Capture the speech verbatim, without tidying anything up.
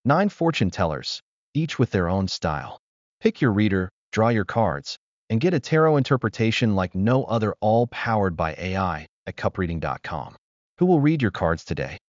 Nine fortune tellers, each with their own style. Pick your reader, draw your cards, and get a tarot interpretation like no other, all powered by A I at cup reading dot com. Who will read your cards today?